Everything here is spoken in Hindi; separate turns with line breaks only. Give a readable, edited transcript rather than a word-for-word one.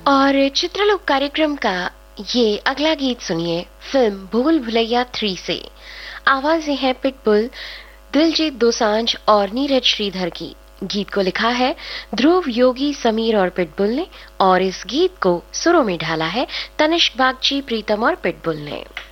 और चित्रलोक कार्यक्रम का ये अगला गीत सुनिए फिल्म भूल भुलैया 3 से। आवाजें हैं पिटबुल, दिलजीत दोसांझ और नीरज श्रीधर की। गीत को लिखा है ध्रुव, योगी, समीर और पिटबुल ने, और इस गीत को सुरों में ढाला है तनिष्क बागची, प्रीतम और पिटबुल ने।